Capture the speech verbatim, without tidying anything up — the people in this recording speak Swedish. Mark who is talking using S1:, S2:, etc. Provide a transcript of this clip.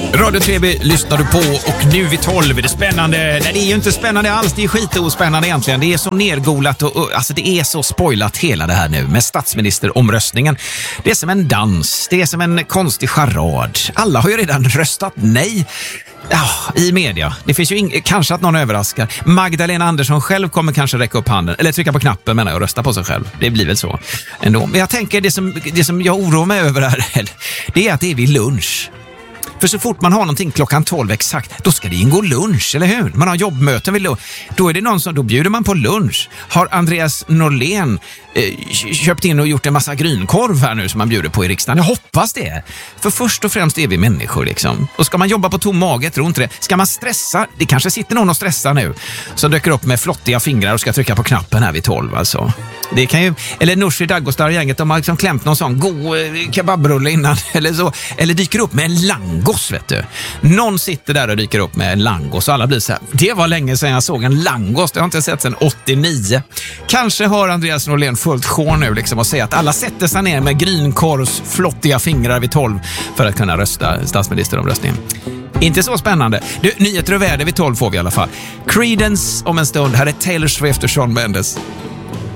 S1: Radio T V lyssnar du på och nu vid tolv är det spännande. Nej, det är ju inte spännande alls, det är skitospännande egentligen. Det är så nergolat och, och alltså det är så spoilat hela det här nu med statsministeromröstningen. Det är som en dans, det är som en konstig charad. Alla har ju redan röstat nej. Ja, i media. Det finns ju ing- kanske att någon överraskar. Magdalena Andersson själv kommer kanske räcka upp handen. Eller trycka på knappen menar jag och rösta på sig själv. Det blir väl så ändå. Men jag tänker det som, det som jag oroar mig över här, det är att det är vid lunch. För så fort man har någonting klockan tolv exakt, då ska det ingå lunch, eller hur? Man har jobbmöten vid lunch. Då är det någon som, då bjuder man på lunch. Har Andreas Norlén eh, köpt in och gjort en massa grynkorv här nu som man bjuder på i riksdagen? Jag hoppas det. För först och främst är vi människor liksom. Och ska man jobba på tom mage, tror inte det. Ska man stressa? Det kanske sitter någon och stressar nu. Som döker upp med flottiga fingrar och ska trycka på knappen här vid tolv alltså. Det kan ju, eller Nooshi Dadgostar-gänget, de har liksom klämt någon sån god eh, kebabrulle innan eller så. Eller dyker upp med en langos, vet du. Någon sitter där och dyker upp med en langos och alla blir så här, det var länge sedan jag såg en langos. Det har inte sett sedan åttionio. Kanske har Andreas Norlén fullt sjå nu liksom och säger att alla sätter sig ner med grynkorvs flottiga fingrar vid tolv för att kunna rösta statsministeromröstningen. Inte så spännande. Du, nyheter och väder vid tolv får vi i alla fall. Creedence om en stund. Här är Taylor Swift och Shawn Mendes.